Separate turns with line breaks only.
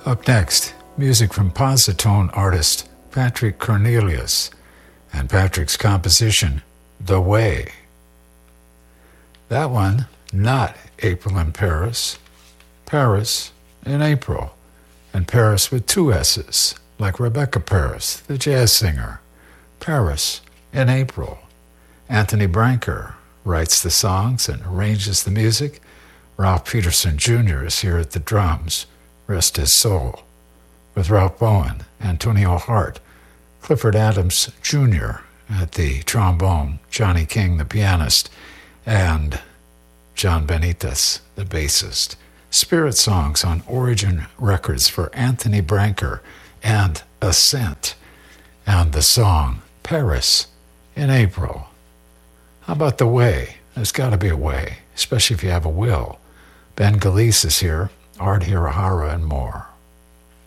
Up next, music from Positone artist Patrick Cornelius and Patrick's composition, The Way. That one, not April in Paris, Paris in April, and Paris with two S's, like Rebecca Paris, the jazz singer. Paris in April. Anthony Branker writes the songs and arranges the music. Ralph Peterson Jr. is here at the drums, rest his soul, with Ralph Bowen, Antonio Hart, Clifford Adams Jr. at the trombone, Johnny King the pianist, and John Benitez the bassist. Spirit songs on Origin Records for Anthony Branker and Ascent, and the song Paris in April. How about The Way? There's got to be a way, especially if you have a will. Ben Galice is here, Art Hirahara, and more.